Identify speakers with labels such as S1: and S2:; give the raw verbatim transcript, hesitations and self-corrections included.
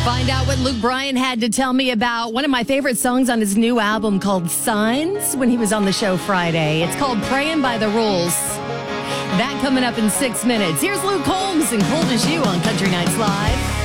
S1: Find out what Luke Bryan had to tell me about one of my favorite songs on his new album called Signs when he was on the show Friday. It's called Praying by the Rules. That coming up in six minutes. Here's Luke Combs and Cold as You on Country Nights Live.